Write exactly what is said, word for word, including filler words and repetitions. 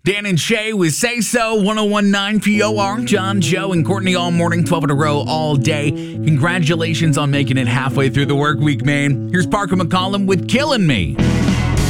Dan and Shay with Say So, one oh one point nine P O R. John, Joe, and Courtney all morning, twelve in a row all day. Congratulations on making it halfway through the work week, man. Here's Parker McCollum with Killing Me.